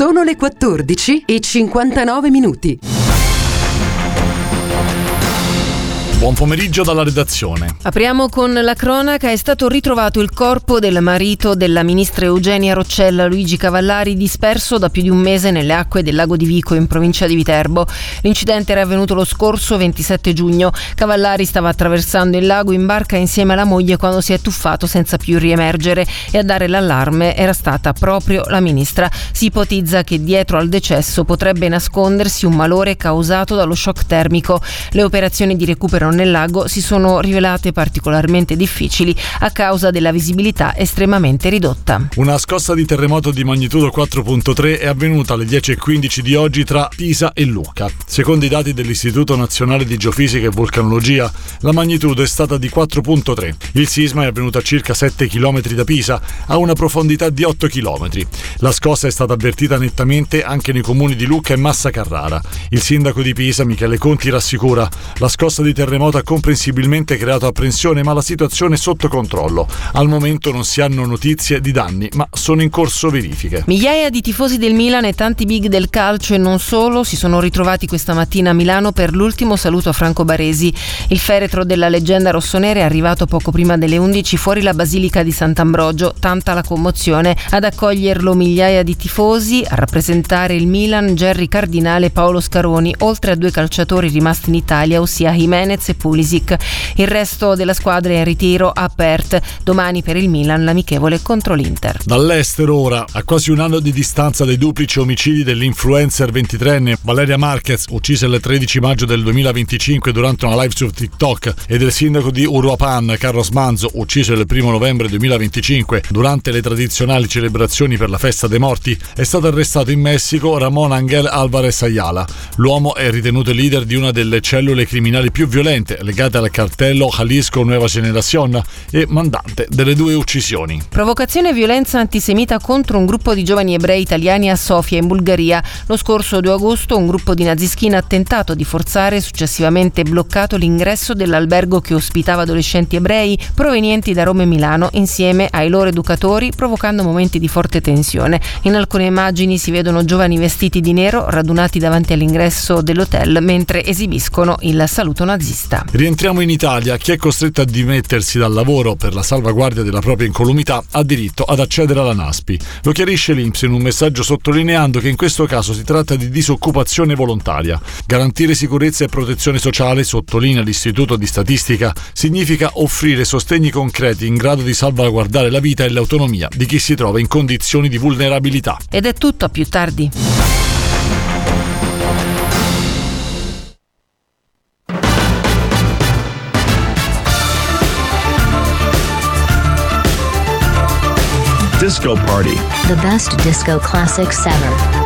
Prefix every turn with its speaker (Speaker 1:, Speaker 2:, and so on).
Speaker 1: Sono le 14:59.
Speaker 2: Buon pomeriggio dalla redazione.
Speaker 3: Apriamo con la cronaca. È stato ritrovato il corpo del marito della ministra Eugenia Roccella, Luigi Cavallari, disperso da più di un mese nelle acque del lago di Vico in provincia di Viterbo. L'incidente era avvenuto lo scorso 27 giugno. Cavallari stava attraversando il lago in barca insieme alla moglie quando si è tuffato senza più riemergere, e a dare l'allarme era stata proprio la ministra. Si ipotizza che dietro al decesso potrebbe nascondersi un malore causato dallo shock termico. Le operazioni di recupero nel lago si sono rivelate particolarmente difficili a causa della visibilità estremamente ridotta.
Speaker 2: Una scossa di terremoto di magnitudo 4.3 è avvenuta alle 10:15 di oggi tra Pisa e Lucca. Secondo i dati dell'Istituto Nazionale di Geofisica e Vulcanologia, la magnitudo è stata di 4.3. Il sisma è avvenuto a circa 7 km da Pisa, a una profondità di 8 km. La scossa è stata avvertita nettamente anche nei comuni di Lucca e Massa Carrara. Il sindaco di Pisa, Michele Conti, rassicura: la scossa di terremoto ha comprensibilmente creato apprensione, ma la situazione è sotto controllo. Al momento non si hanno notizie di danni, ma sono in corso verifiche.
Speaker 3: Migliaia di tifosi del Milan e tanti big del calcio e non solo si sono ritrovati questa mattina a Milano per l'ultimo saluto a Franco Baresi. Il feretro della leggenda rossonera è arrivato poco prima delle 11 fuori la Basilica di Sant'Ambrogio. Tanta la commozione. Ad accoglierlo migliaia di tifosi, a rappresentare il Milan Gerry Cardinale e Paolo Scaroni, oltre a 2 calciatori rimasti in Italia, ossia Jimenez e Pulisic. Il resto della squadra è in ritiro a Perth. Domani per il Milan l'amichevole contro l'Inter.
Speaker 2: Dall'estero ora, a quasi un anno di distanza dai duplici omicidi dell'influencer 23enne Valeria Marquez, uccisa il 13 maggio del 2025 durante una live su TikTok, e del sindaco di Uruapan Carlos Manzo, ucciso il 1 novembre 2025 durante le tradizionali celebrazioni per la festa dei morti, è stato arrestato in Messico Ramón Ángel Álvarez Ayala. L'uomo è ritenuto leader di una delle cellule criminali più violente legate al cartello Jalisco Nueva Generación e mandante delle 2 uccisioni.
Speaker 3: Provocazione e violenza antisemita contro un gruppo di giovani ebrei italiani a Sofia, in Bulgaria. Lo scorso 2 agosto un gruppo di nazischina ha tentato di forzare e successivamente bloccato l'ingresso dell'albergo che ospitava adolescenti ebrei provenienti da Roma e Milano insieme ai loro educatori, provocando momenti di forte tensione. In alcune immagini si vedono giovani vestiti di nero radunati davanti all'ingresso dell'hotel mentre esibiscono il saluto nazista.
Speaker 2: Rientriamo in Italia. Chi è costretto a dimettersi dal lavoro per la salvaguardia della propria incolumità ha diritto ad accedere alla NASPI. Lo chiarisce l'INPS in un messaggio sottolineando che in questo caso si tratta di disoccupazione volontaria. Garantire sicurezza e protezione sociale, sottolinea l'Istituto di Statistica, significa offrire sostegni concreti in grado di salvaguardare la vita e l'autonomia di chi si trova in condizioni di vulnerabilità.
Speaker 3: Ed è tutto, a più tardi.
Speaker 4: Disco Party.
Speaker 5: The best disco classics ever.